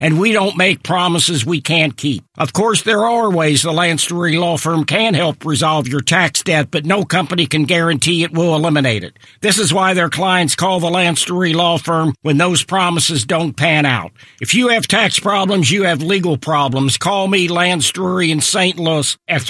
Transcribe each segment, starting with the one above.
and we don't make promises we can't keep. Of course, there are ways the Lance Drury Law Firm can help resolve your tax debt, but no company can guarantee it will eliminate it. This is why their clients call the Lance Drury Law Firm when those promises don't pan out. If you have tax problems, you have legal problems. Call me, Lance Drury in St. Louis at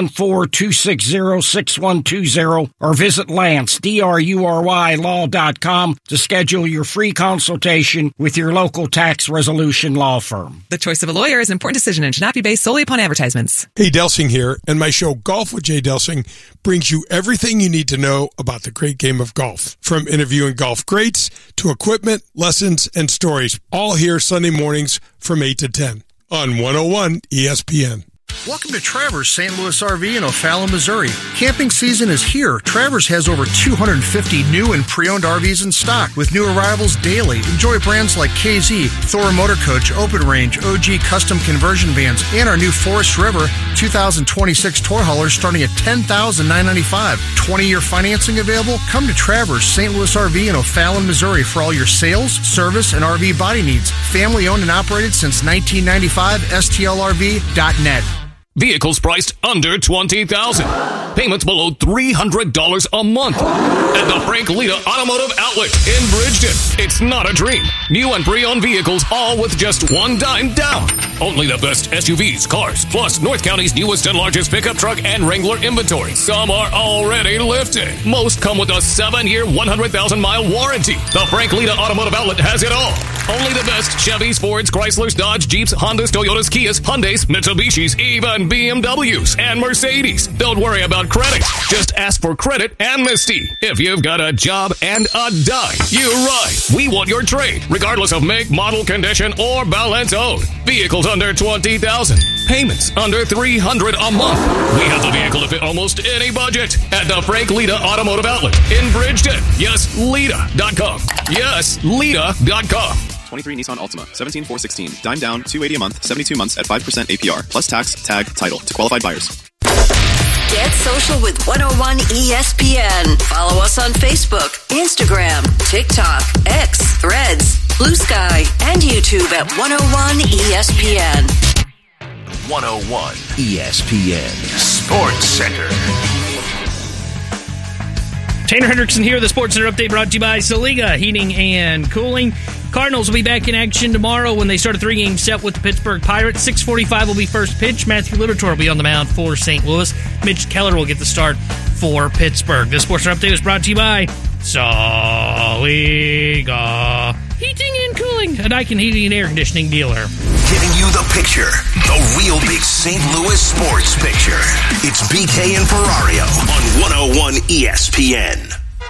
314-260-6120 or visit Lance, DRURY law.com to schedule your free consultation with your local tax resolution law firm. The choice of a lawyer is an important decision and should not be based solely upon advertisements. Hey, Delsing here, and my show Golf with Jay Delsing brings you everything you need to know about the great game of golf. From interviewing golf greats to equipment, lessons, and stories. All here Sunday mornings from 8 to 10 on 101 ESPN. Welcome to Travers St. Louis RV in O'Fallon, Missouri. Camping season is here. Travers has over 250 new and pre-owned RVs in stock with new arrivals daily. Enjoy brands like KZ, Thor Motor Coach, Open Range, OG Custom Conversion Vans, and our new Forest River 2026 toy haulers starting at $10,995. 20-year financing available? Come to Travers St. Louis RV in O'Fallon, Missouri for all your sales, service, and RV body needs. Family owned and operated since 1995. STLRV.net. Vehicles priced under $20,000. Payments below $300 a month. At the Frank Lita Automotive Outlet in Bridgeton. It's not a dream. New and pre-owned vehicles, all with just one dime down. Only the best SUVs, cars, plus North County's newest and largest pickup truck and Wrangler inventory. Some are already lifted. Most come with a 7-year, 100,000-mile warranty. The Frank Lita Automotive Outlet has it all. Only the best Chevys, Fords, Chryslers, Dodge, Jeeps, Hondas, Toyotas, Kias, Hyundais, Mitsubishis, even BMWs and Mercedes. Don't worry about credit. Just ask for credit amnesty. If you've got a job and a dime, you ride. We want your trade, regardless of make, model, condition, or balance owed. Vehicles under $20,000. Payments under $300 a month. We have the vehicle to fit almost any budget at the Frank Lita Automotive Outlet in Bridgeton. Yes, Lita.com. Yes, Lita.com. 23 Nissan Altima, 17,416. Dime down, $280 a month, 72 months at 5% APR, plus tax, tag, title to qualified buyers. Get social with 101 ESPN. Follow us on Facebook, Instagram, TikTok, X, Threads, Blue Sky, and YouTube at 101 ESPN. 101 ESPN Sports Center. Tanner Hendrickson here, the Sports Center update brought to you by Saliga Heating and Cooling. Cardinals will be back in action tomorrow when they start a 3-game set with the Pittsburgh Pirates. 6:45 will be first pitch. Matthew Liberatore will be on the mound for St. Louis. Mitch Keller will get the start for Pittsburgh. This Sports Center update was brought to you by Saliga Heating and Cooling, a Daikin heating and air conditioning dealer. Giving you the picture, the real big St. Louis sports picture. It's BK and Ferrario on 101 ESPN.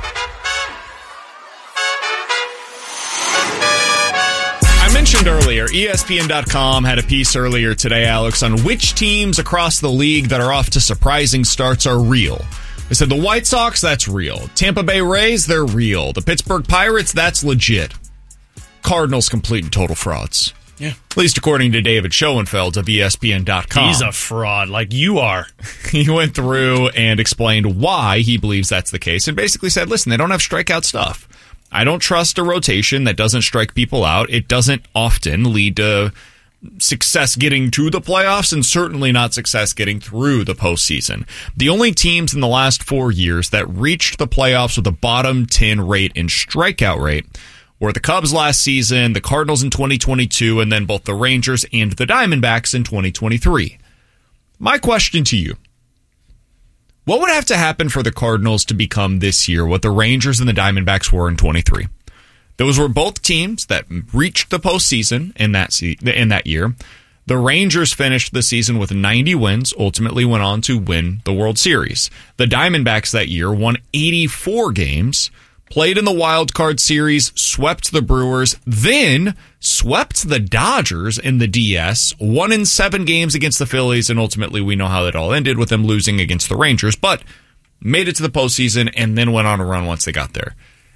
I mentioned earlier, ESPN.com had a piece earlier today, Alex, on which teams across the league that are off to surprising starts are real. They said the White Sox, that's real. Tampa Bay Rays, they're real. The Pittsburgh Pirates, that's legit. Cardinals, complete and total frauds. Yeah. At least according to David Schoenfeld of ESPN.com. He's a fraud, like you are. He went through and explained why he believes that's the case and basically said, listen, they don't have strikeout stuff. I don't trust a rotation that doesn't strike people out. It doesn't often lead to success getting to the playoffs and certainly not success getting through the postseason. The only teams in the last 4 years that reached the playoffs with a bottom 10 rate in strikeout rate were the Cubs last season, the Cardinals in 2022, and then both the Rangers and the Diamondbacks in 2023. My question to you, what would have to happen for the Cardinals to become this year what the Rangers and the Diamondbacks were in 23? Those were both teams that reached the postseason in that year. The Rangers finished the season with 90 wins, ultimately went on to win the World Series. The Diamondbacks that year won 84 games, played in the Wild Card Series, swept the Brewers, then swept the Dodgers in the DS, won in 7 games against the Phillies, and ultimately we know how that all ended with them losing against the Rangers, but made it to the postseason and then went on a run once they got there.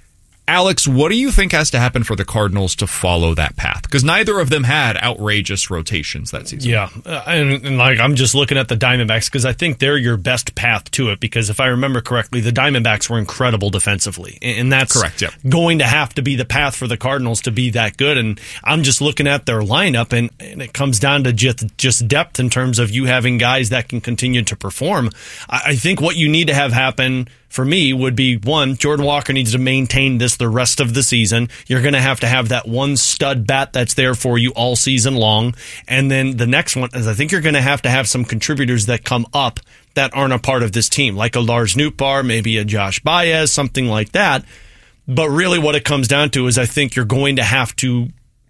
Alex, what do you think has to happen for the Cardinals to follow that path? Because neither of them had outrageous rotations that season. Yeah, and like I'm just looking at the Diamondbacks because I think they're your best path to it. Because if I remember correctly, the Diamondbacks were incredible defensively, and that's correct. Yep. Going to have to be the path for the Cardinals to be that good. And I'm just looking at their lineup, and it comes down to just depth in terms of you having guys that can continue to perform. I think what you need to have happen for me would be, one, Jordan Walker needs to maintain this the rest of the season. You're going to have that one stud bat that's there for you all season long. And then the next one is I think you're going to have some contributors that come up that aren't a part of this team, like a Lars Nootbaar, maybe a Josh Baez, something like that. But really what it comes down to is I think you're going to have to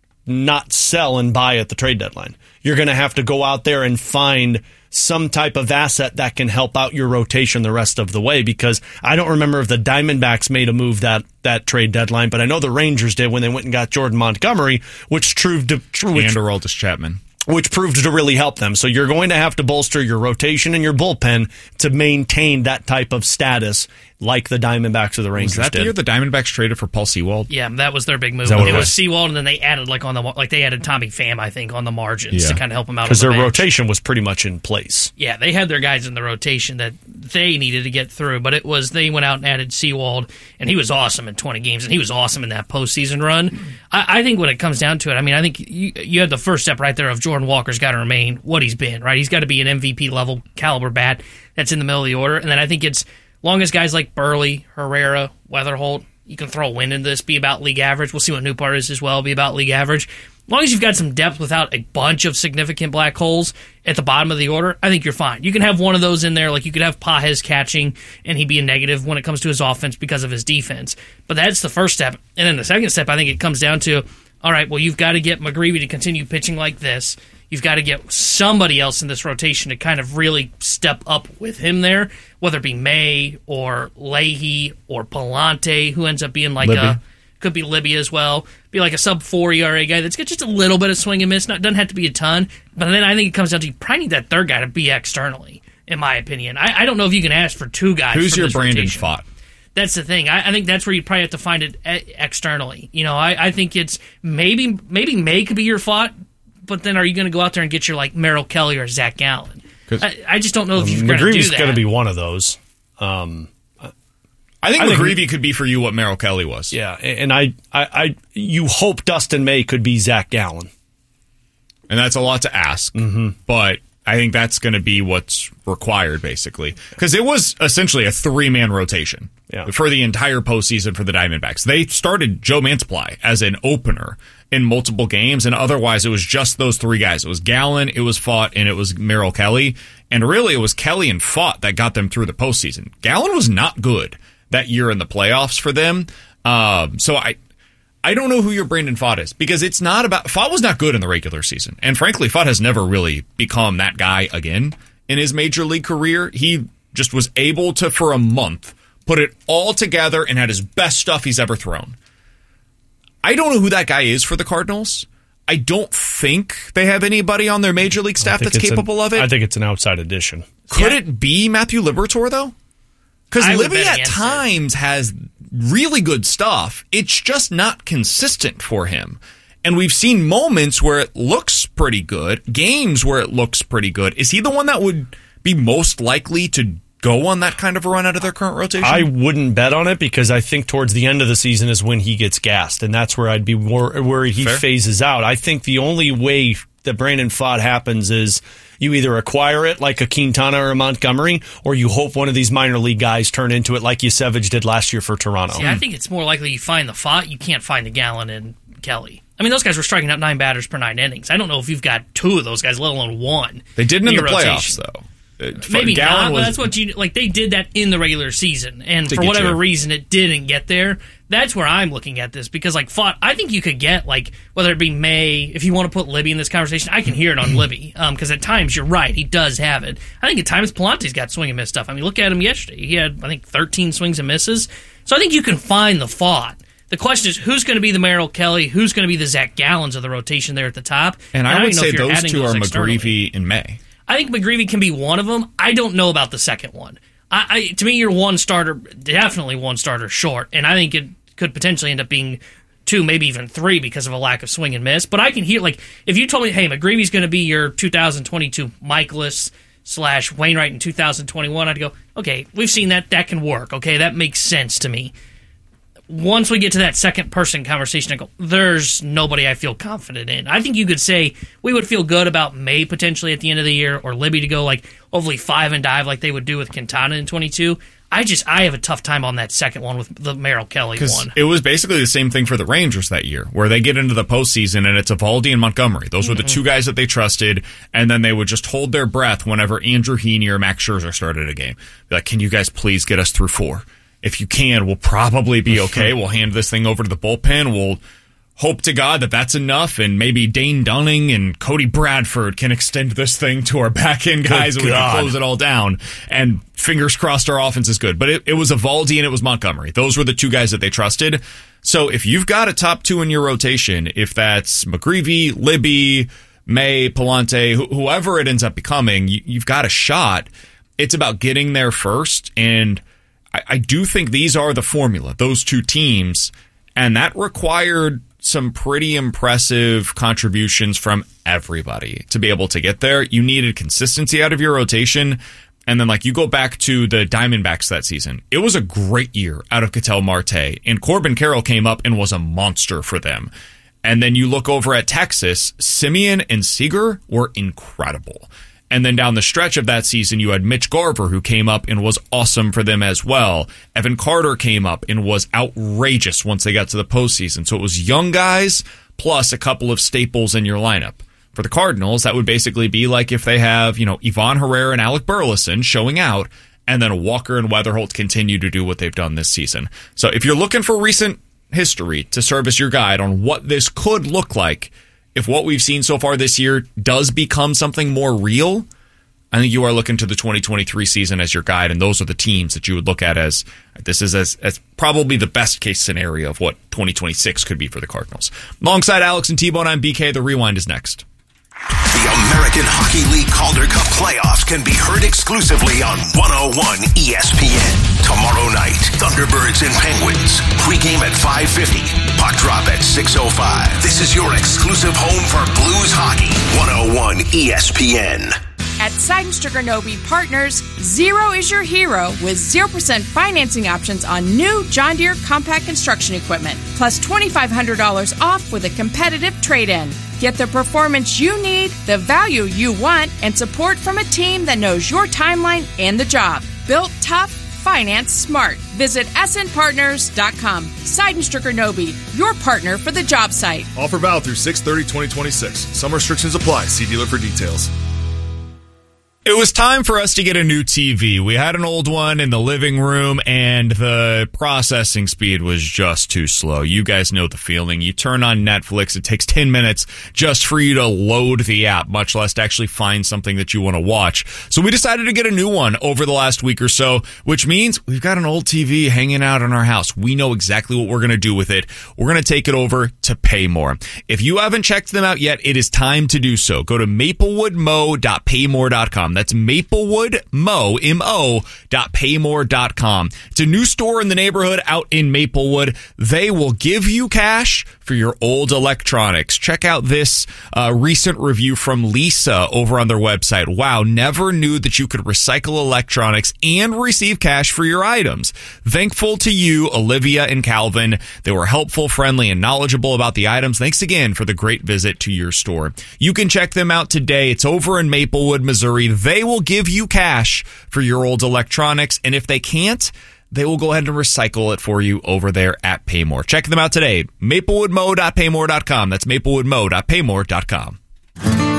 not sell and buy at the trade deadline. You're going to have to go out there and find some type of asset that can help out your rotation the rest of the way, because I don't remember if the Diamondbacks made a move that trade deadline, but I know the Rangers did when they went and got Jordan Montgomery, which proved to Aroldis Chapman. Which proved to really help them. So you're going to have to bolster your rotation and your bullpen to maintain that type of status like the Diamondbacks or the Rangers did. Was that the year the Diamondbacks traded for Paul Sewald? Yeah, that was their big move. It was Sewald, and then they added they added Tommy Pham, I think, on the margins to kind of help them out. Because their rotation was pretty much in place. Yeah, they had their guys in the rotation that they needed to get through, but they went out and added Sewald, and he was awesome in 20 games, and he was awesome in that postseason run. I think when it comes down to it, I think you had the first step right there of Jordan Walker's got to remain what he's been, right? He's got to be an MVP level caliber bat that's in the middle of the order, and then I think it's long as guys like Burley, Herrera, Weatherholt, you can throw a win into this, be about league average. We'll see what Nootbaar is as well, be about league average. As long as you've got some depth without a bunch of significant black holes at the bottom of the order, I think you're fine. You can have one of those in there, like you could have Pages catching, and he'd be a negative when it comes to his offense because of his defense. But that's the first step. And then the second step, I think it comes down to, all right, well, you've got to get McGreevy to continue pitching like this. You've got to get somebody else in this rotation to kind of really step up with him there, whether it be May or Leahy or Palante, who ends up being like could be Libby as well, be like a sub-4 ERA guy that's got just a little bit of swing and miss, doesn't have to be a ton, but then I think it comes down to you probably need that third guy to be externally, in my opinion. I don't know if you can ask for two guys. Who's your Brandon rotation. Pfaadt? That's the thing. I think that's where you probably have to find it externally. I think it's maybe May could be your Pfaadt, but then are you going to go out there and get your like Merrill Kelly or Zach Gallen? I just don't know if you're going to do that. McGreevy's going to be one of those. I think McGreevy could be for you what Merrill Kelly was. Yeah, and you hope Dustin May could be Zach Gallen. And that's a lot to ask, but I think that's going to be what's required, basically. Because it was essentially a three-man rotation for the entire postseason for the Diamondbacks. They started Joe Mantiply as an opener in multiple games, and otherwise it was just those three guys. It was Gallen, it was Pfaadt, and it was Merrill Kelly. And really, it was Kelly and Pfaadt that got them through the postseason. Gallen was not good that year in the playoffs for them. So I don't know who your Brandon Pfaadt is, because it's not about... Pfaadt was not good in the regular season. And frankly, Pfaadt has never really become that guy again in his major league career. He just was able to, for a month, put it all together and had his best stuff he's ever thrown. I don't know who that guy is for the Cardinals. I don't think they have anybody on their major league staff that's capable of it. I think it's an outside addition. Could it be Matthew Liberatore, though? Because Libby at times has really good stuff. It's just not consistent for him. And we've seen moments where it looks pretty good, games where it looks pretty good. Is he the one that would be most likely to go on that kind of a run out of their current rotation? I wouldn't bet on it, because I think towards the end of the season is when he gets gassed, and that's where I'd be worried he phases out. I think the only way that Brandon Pfaadt happens is you either acquire it like a Quintana or a Montgomery, or you hope one of these minor league guys turn into it like Yusevich did last year for Toronto. See, I think it's more likely you find the Pfaadt, you can't find the Gallen and Kelly. I mean, those guys were striking out 9 batters per 9 innings. I don't know if you've got 2 of those guys, let alone 1. They didn't in the playoffs, though. Maybe not, but that's what they did that in the regular season, and for whatever reason it didn't get there. That's where I'm looking at this, because like Pfaadt, I think you could get, like, whether it be May, if you want to put Libby in this conversation, I can hear it on Libby, because at times you're right, he does have it. I think at times Palante's got swing and miss stuff. I mean, look at him yesterday. He had, I think, 13 swings and misses. So I think you can find the Pfaadt. The question is, who's going to be the Merrill Kelly? Who's going to be the Zach Gallens of the rotation there at the top? And I would say those two are McGreevy and May. I think McGreevy can be one of them. I don't know about the second one. To me, you're one starter, definitely one starter short, and I think it could potentially end up being 2, maybe even 3 because of a lack of swing and miss. But I can hear, like, if you told me, hey, McGreevy's going to be your 2022 Michaelis / Wainwright in 2021, I'd go, okay, we've seen that. That can work. Okay, that makes sense to me. Once we get to that second person conversation, I go, there's nobody I feel confident in. I think you could say we would feel good about May potentially at the end of the year, or Libby to go like hopefully 5 and dive like they would do with Quintana in 22. I have a tough time on that second one with the Merrill Kelly one. It was basically the same thing for the Rangers that year, where they get into the postseason and it's Eovaldi and Montgomery. Those were the 2 guys that they trusted, and then they would just hold their breath whenever Andrew Heaney or Max Scherzer started a game. Be like, can you guys please get us through 4? If you can, we'll probably be okay. We'll hand this thing over to the bullpen. We'll hope to God that that's enough, and maybe Dane Dunning and Cody Bradford can extend this thing to our back end guys and we can close it all down. And fingers crossed our offense is good. But it was Eovaldi and it was Montgomery. Those were the 2 guys that they trusted. So if you've got a top 2 in your rotation, if that's McGreevy, Libby, May, Palante, whoever it ends up becoming, you've got a shot. It's about getting there first, and I do think these are the formula, those 2 teams, and that required some pretty impressive contributions from everybody to be able to get there. You needed consistency out of your rotation, and then like you go back to the Diamondbacks that season. It was a great year out of Ketel Marte, and Corbin Carroll came up and was a monster for them. And then you look over at Texas, Simeon and Seager were incredible. And then down the stretch of that season, you had Mitch Garver, who came up and was awesome for them as well. Evan Carter came up and was outrageous once they got to the postseason. So it was young guys plus a couple of staples in your lineup. For the Cardinals, that would basically be like if they have, Ivan Herrera and Alec Burleson showing out, and then Walker and Weatherholt continue to do what they've done this season. So if you're looking for recent history to serve as your guide on what this could look like, if what we've seen so far this year does become something more real, I think you are looking to the 2023 season as your guide, and those are the teams that you would look at as this is as probably the best case scenario of what 2026 could be for the Cardinals. Alongside Alex and T-Bone, I'm BK. The Rewind is next. The American Hockey League Calder Cup playoffs can be heard exclusively on 101 ESPN. Tomorrow night, Thunderbirds and Penguins. Pre-game at 5:50. Puck drop at 6:05. This is your exclusive home for Blues hockey. 101 ESPN. At Seidenstricker Nobe Partners, Zero is your hero with 0% financing options on new John Deere compact construction equipment, plus $2,500 off with a competitive trade-in. Get the performance you need, the value you want, and support from a team that knows your timeline and the job. Built tough, finance smart. Visit snpartners.com. Seidenstricker Nobe, your partner for the job site. Offer valid through 6/30/2026. Some restrictions apply. See dealer for details. It was time for us to get a new TV. We had an old one in the living room, and the processing speed was just too slow. You guys know the feeling. You turn on Netflix, it takes 10 minutes just for you to load the app, much less to actually find something that you want to watch. So we decided to get a new one over the last week or so, which means we've got an old TV hanging out in our house. We know exactly what we're going to do with it. We're going to take it over to Paymore. If you haven't checked them out yet, it is time to do so. Go to maplewoodmo.paymore.com. That's maplewoodmo.paymore.com. It's a new store in the neighborhood out in Maplewood. They will give you cash for your old electronics. Check out this recent review from Lisa over on their website. Wow, never knew that you could recycle electronics and receive cash for your items. Thankful to you, Olivia and Calvin. They were helpful, friendly, and knowledgeable about the items. Thanks again for the great visit to your store. You can check them out today. It's over in Maplewood, Missouri. They will give you cash for your old electronics, and if they can't, they will go ahead and recycle it for you over there at Paymore. Check them out today. maplewoodmo.paymore.com. That's maplewoodmo.paymore.com.